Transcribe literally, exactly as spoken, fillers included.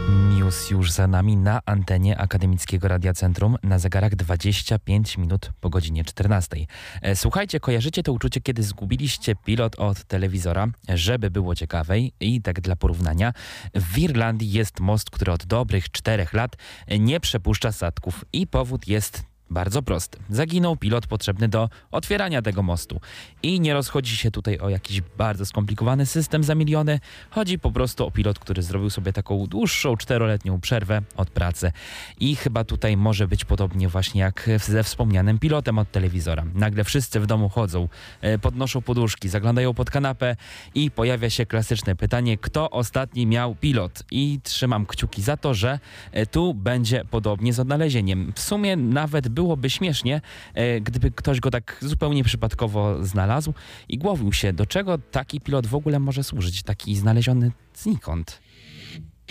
News już za nami na antenie Akademickiego Radia Centrum, na zegarach dwadzieścia pięć minut po godzinie czternastej. E, Słuchajcie, kojarzycie to uczucie, kiedy zgubiliście pilot od telewizora? Żeby było ciekawej i tak dla porównania, w Irlandii jest most, który od dobrych czterech lat nie przepuszcza statków i powód jest bardzo prosty. Zaginął pilot potrzebny do otwierania tego mostu. I nie rozchodzi się tutaj o jakiś bardzo skomplikowany system za miliony. Chodzi po prostu o pilot, który zrobił sobie taką dłuższą, czteroletnią przerwę od pracy. I chyba tutaj może być podobnie właśnie jak ze wspomnianym pilotem od telewizora. Nagle wszyscy w domu chodzą, podnoszą poduszki, zaglądają pod kanapę i pojawia się klasyczne pytanie, kto ostatni miał pilot? I trzymam kciuki za to, że tu będzie podobnie z odnalezieniem. W sumie nawet byłoby śmiesznie, e, gdyby ktoś go tak zupełnie przypadkowo znalazł i głowił się, do czego taki pilot w ogóle może służyć, taki znaleziony znikąd.